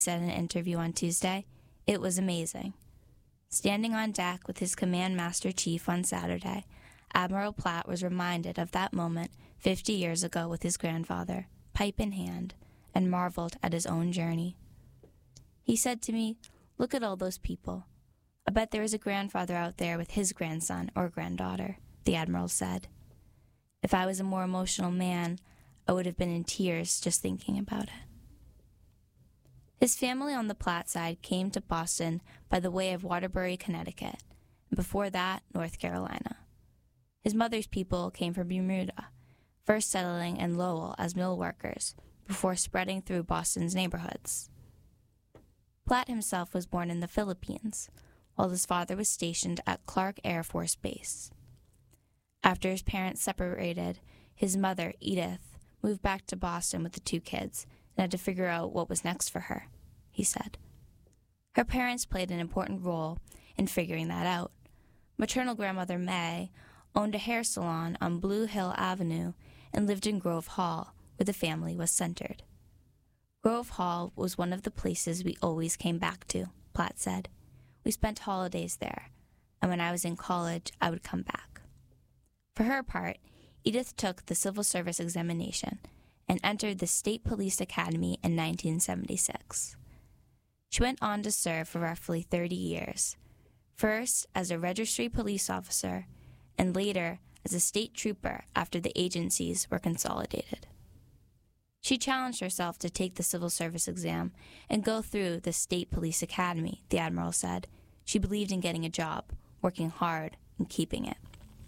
said in an interview on Tuesday. It was amazing. Standing on deck with his Command Master Chief on Saturday, Admiral Platt was reminded of that moment 50 years ago with his grandfather, pipe in hand, and marveled at his own journey. He said to me, "Look at all those people. I bet there is a grandfather out there with his grandson or granddaughter," the Admiral said. If I was a more emotional man, I would have been in tears just thinking about it. His family on the Platt side came to Boston by the way of Waterbury, Connecticut, and before that, North Carolina. His mother's people came from Bermuda, first settling in Lowell as mill workers, before spreading through Boston's neighborhoods. Platt himself was born in the Philippines, while his father was stationed at Clark Air Force Base. After his parents separated, his mother, Edith, moved back to Boston with the 2 kids and had to figure out what was next for her, he said. Her parents played an important role in figuring that out. Maternal grandmother May owned a hair salon on Blue Hill Avenue and lived in Grove Hall, where the family was centered. Grove Hall was one of the places we always came back to, Platt said. We spent holidays there, and when I was in college, I would come back. For her part, Edith took the civil service examination and entered the State Police Academy in 1976. She went on to serve for roughly 30 years, first as a registry police officer and later as a state trooper after the agencies were consolidated. She challenged herself to take the civil service exam and go through the State Police Academy, the Admiral said. She believed in getting a job, working hard, and keeping it.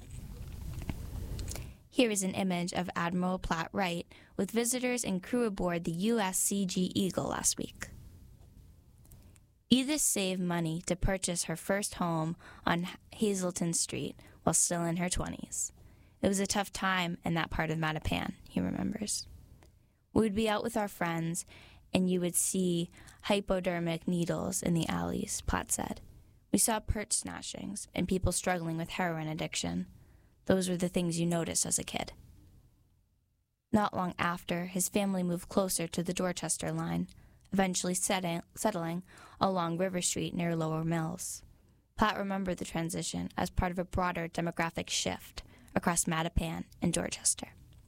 Here is an image of Admiral Platt Wright with visitors and crew aboard the USCG Eagle last week. Edith saved money to purchase her first home on Hazleton Street while still in her 20s. It was a tough time in that part of Mattapan, he remembers. We would be out with our friends, and you would see hypodermic needles in the alleys, Platt said. We saw purse snatchings and people struggling with heroin addiction. Those were the things you noticed as a kid. Not long after, his family moved closer to the Dorchester line, eventually settling along River Street near Lower Mills. Platt remembered the transition as part of a broader demographic shift across Mattapan and Dorchester.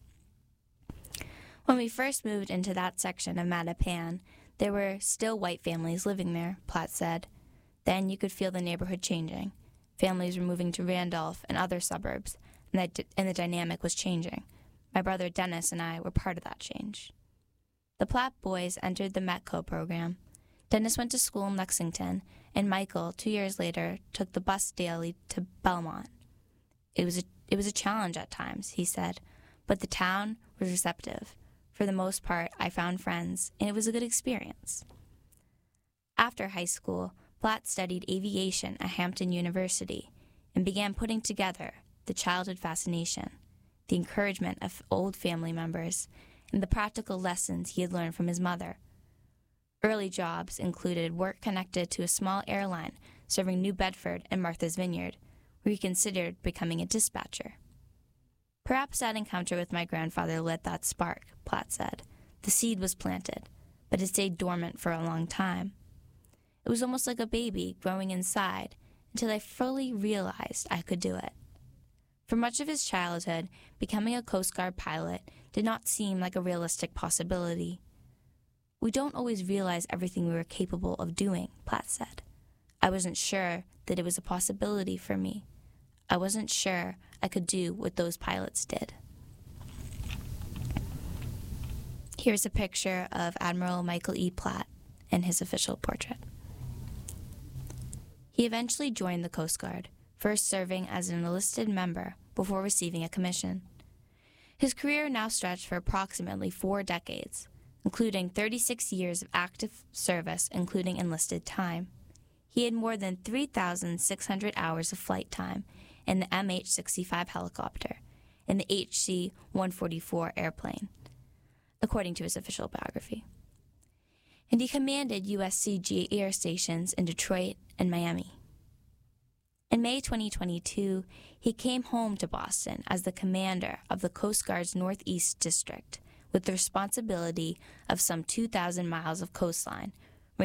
When we first moved into that section of Mattapan, there were still white families living there, Platt said. Then you could feel the neighborhood changing. Families were moving to Randolph and other suburbs, and the dynamic was changing. My brother Dennis and I were part of that change. The Platt boys entered the METCO program. Dennis went to school in Lexington, and Michael, 2 years later, took the bus daily to Belmont. It was a challenge at times, he said, but the town was receptive. For the most part, I found friends, and it was a good experience. After high school, Platt studied aviation at Hampton University and began putting together the childhood fascination, the encouragement of old family members, and the practical lessons he had learned from his mother. Early jobs included work connected to a small airline serving New Bedford and Martha's Vineyard, where he considered becoming a dispatcher. Perhaps that encounter with my grandfather lit that spark, Platt said. The seed was planted, but it stayed dormant for a long time. It was almost like a baby growing inside until I fully realized I could do it. For much of his childhood, becoming a Coast Guard pilot did not seem like a realistic possibility. We don't always realize everything we were capable of doing, Platt said. I wasn't sure that it was a possibility for me. I wasn't sure I could do what those pilots did. Here's a picture of Admiral Michael E. Platt and his official portrait. He eventually joined the Coast Guard, first serving as an enlisted member before receiving a commission. His career now stretched for approximately 4 decades, including 36 years of active service, including enlisted time. He had more than 3,600 hours of flight time in the MH-65 helicopter and the HC-144 airplane, according to his official biography. And he commanded USCG air stations in Detroit and Miami. In May 2022, he came home to Boston as the commander of the Coast Guard's Northeast District, with the responsibility of some 2,000 miles of coastline